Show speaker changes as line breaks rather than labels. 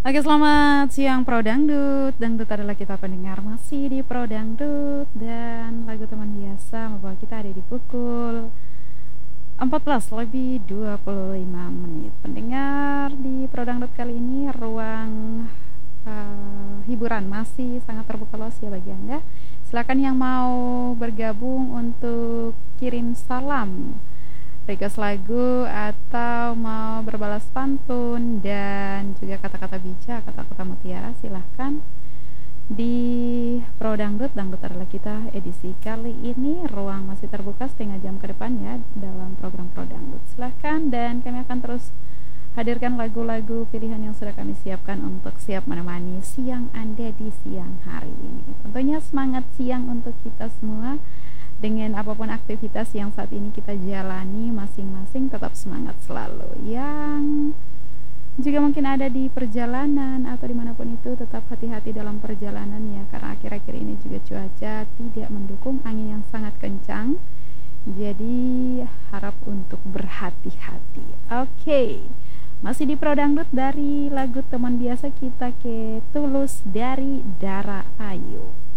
Oke, selamat siang Pro Dangdut. Dangdut adalah kita pendengar masih di Pro Dangdut dan lagu teman biasa membawa kita ada di pukul 14 lebih 25 menit. Pendengar di Pro Dangdut kali ini ruang hiburan masih sangat terbuka luas ya bagi Anda. Silakan yang mau bergabung untuk kirim salam, request lagu atau mau berbalas pantun dan juga kata-kata bijak, kata-kata mutiara, silahkan di Pro Dangdut. Dangdut adalah kita edisi kali ini ruang masih terbuka setengah jam ke depan ya dalam program Pro Dangdut. Silahkan dan kami akan terus hadirkan lagu-lagu pilihan yang sudah kami siapkan untuk siap menemani siang Anda di siang hari ini. Tentunya semangat siang untuk kita semua. Dengan apapun aktivitas yang saat ini kita jalani masing-masing, tetap semangat selalu. Yang juga mungkin ada di perjalanan atau dimanapun itu, tetap hati-hati dalam perjalanan ya, karena akhir-akhir ini juga cuaca tidak mendukung, angin yang sangat kencang. Jadi harap untuk berhati-hati. Oke, masih di Pro Dangdut dari lagu teman biasa kita ke Tulus dari Dara Ayu.